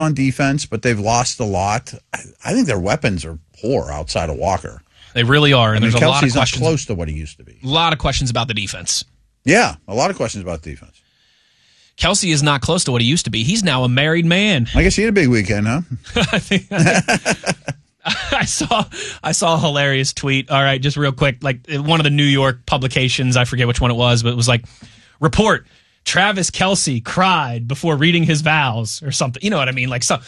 on defense, but they've lost a lot. I think their weapons are poor outside of Walker. They really are, and there's a lot of questions. Not close to what he used to be. A lot of questions about the defense. Yeah, a lot of questions about defense. Kelce is not close to what he used to be. He's now a married man. I guess he had a big weekend, huh? I saw a hilarious tweet. All right, just real quick. Like one of the New York publications, I forget which one it was, but it was like, report, Travis Kelce cried before reading his vows or something. You know what I mean? Like so.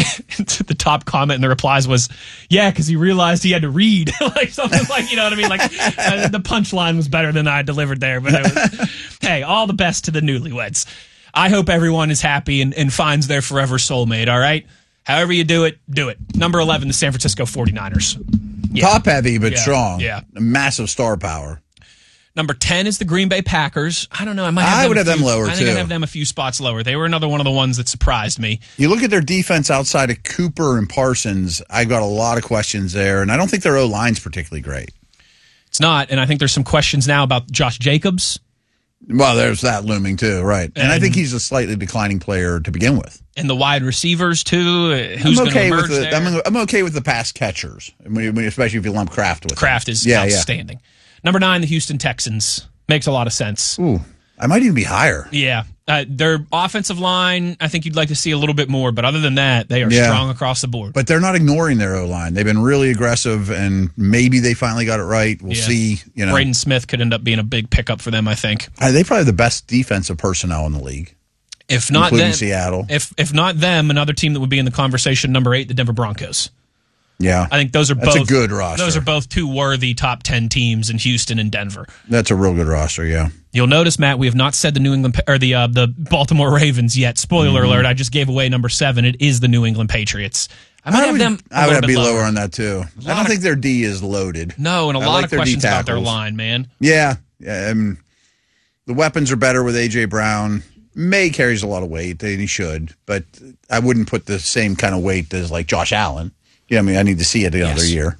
The top comment in the replies was, yeah, because he realized he had to read. Like something like, you know what I mean? Like the punchline was better than I delivered there. But it was, hey, all the best to the newlyweds. I hope everyone is happy and finds their forever soulmate, all right? However you do it, do it. Number 11, the San Francisco 49ers. Yeah. Top heavy, but strong. Yeah. Massive star power. Number 10 is the Green Bay Packers. I don't know. I would have them lower, too. I think I'd have them a few spots lower. They were another one of the ones that surprised me. You look at their defense outside of Cooper and Parsons, I got a lot of questions there, and I don't think their O-line's particularly great. It's not, and I think there's some questions now about Josh Jacobs. Well, there's that looming, too, right. And I think he's a slightly declining player to begin with. And the wide receivers, too. Who's going to emerge there? I'm okay with the pass catchers, especially if you lump Kraft with Kraft is outstanding. Yeah. Number 9, the Houston Texans. Makes a lot of sense. Ooh, I might even be higher. Yeah. Their offensive line, I think you'd like to see a little bit more, but other than that, they are strong across the board. But they're not ignoring their O-line. They've been really aggressive, and maybe they finally got it right. We'll see. Braden Smith could end up being a big pickup for them, I think. They probably have the best defensive personnel in the league. If not including them, Seattle. If not them, another team that would be in the conversation, number 8, the Denver Broncos. Yeah. I think that's a good roster. Those are both two worthy top 10 teams in Houston and Denver. That's a real good roster, yeah. You'll notice, Matt, we have not said the New England or the Baltimore Ravens yet. Spoiler alert, I just gave away number 7. It is the New England Patriots. I would have be lower on that too. I don't think their D is loaded. No, and a lot of questions about their line, man. Yeah. The weapons are better with A.J. Brown. May carries a lot of weight, and he should, but I wouldn't put the same kind of weight as like Josh Allen. Yeah, I mean, I need to see it another year.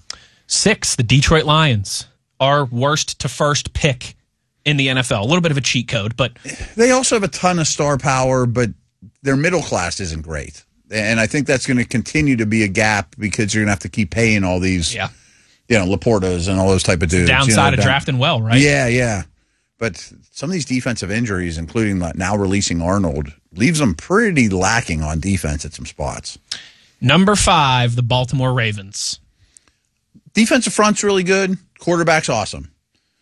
6, the Detroit Lions, our worst to first pick in the NFL. A little bit of a cheat code, but they also have a ton of star power, but their middle class isn't great. And I think that's going to continue to be a gap because you're going to have to keep paying all these, Laportas and all those type of dudes. Downside of drafting well, right? Yeah. But some of these defensive injuries, including now releasing Arnold, leaves them pretty lacking on defense at some spots. Number 5, the Baltimore Ravens. Defensive front's really good. Quarterback's awesome.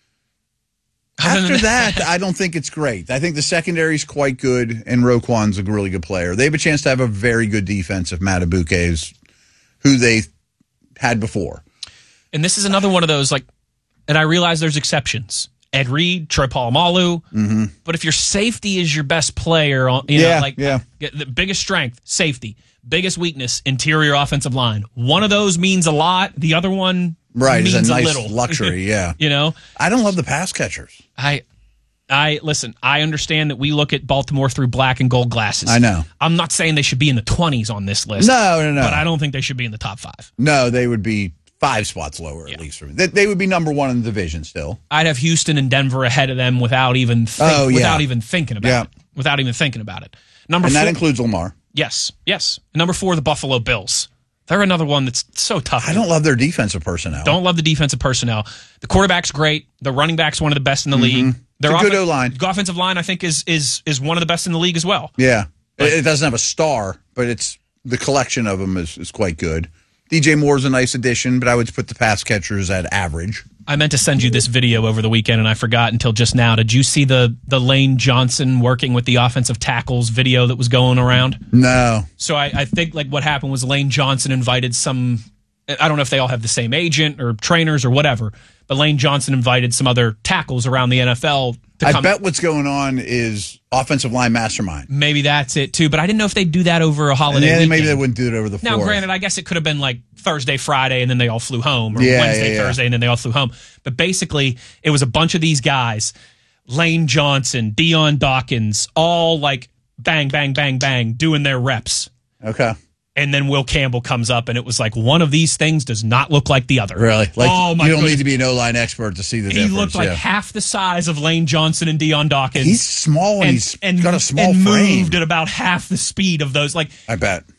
After that, I don't think it's great. I think the secondary's quite good, and Roquan's a really good player. They have a chance to have a very good defense if Matt Abuke is who they had before. And this is another one of those, and I realize there's exceptions. Ed Reed, Troy Polamalu. But if your safety is your best player, the biggest strength, safety. Biggest weakness, interior offensive line. One of those means a lot. The other one means is a nice little. Luxury, yeah. I don't love the pass catchers. Listen, I understand that we look at Baltimore through black and gold glasses. I know. I'm not saying they should be in the 20s on this list. No. But I don't think they should be in the top 5. No, they would be 5 spots lower, at least for me. They would be number 1 in the division still. I'd have Houston and Denver ahead of them without even thinking about it. Without even thinking about it. Number 4, that includes Lamar. Yes. Number 4, the Buffalo Bills. They're another one that's so tough. I don't love their defensive personnel. Don't love the defensive personnel. The quarterback's great. The running back's one of the best in the league. Their good O-line. Offensive line, I think, is one of the best in the league as well. Yeah. It doesn't have a star, but the collection of them is quite good. DJ Moore's a nice addition, but I would put the pass catchers at average. I meant to send you this video over the weekend, and I forgot until just now. Did you see the Lane Johnson working with the offensive tackles video that was going around? No. So I think what happened was Lane Johnson invited some – I don't know if they all have the same agent or trainers or whatever, but Lane Johnson invited some other tackles around the NFL to come. I bet what's going on is offensive line mastermind. Maybe that's it, too. But I didn't know if they'd do that over a holiday weekend. Maybe they wouldn't do it over the 4th. Now, granted, I guess it could have been Thursday, Friday, and then they all flew home, or Wednesday, Thursday, and then they all flew home. But basically, it was a bunch of these guys, Lane Johnson, Deion Dawkins, all bang, bang, bang, bang, doing their reps. Okay. And then Will Campbell comes up, and it was one of these things does not look like the other. Really? Oh, my God. You don't need to be an O-line expert to see the difference. He looked like half the size of Lane Johnson and Deion Dawkins. He's small, and he's got a small frame. And moved at about half the speed of those. I bet.